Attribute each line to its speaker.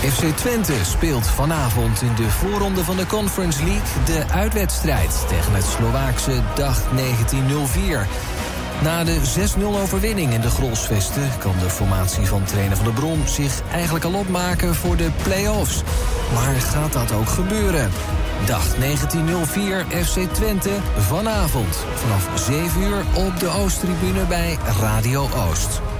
Speaker 1: FC Twente speelt vanavond in de voorronde van de Conference League de uitwedstrijd tegen het Slovaakse DAG 1904. Na de 6-0 overwinning in de Grolsvesten kan de formatie van trainer Van der Brom zich eigenlijk al opmaken voor de play-offs. Maar gaat dat ook gebeuren? DAG 1904 FC Twente vanavond vanaf 7 uur op de Oosttribune bij Radio Oost.